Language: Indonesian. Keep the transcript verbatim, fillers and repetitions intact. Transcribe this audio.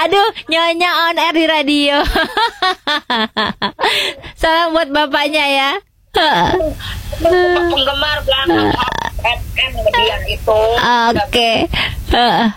Aduh, nyonya on air di radio. Salam buat bapaknya ya. Penggemar belakang F M dia itu. Oke.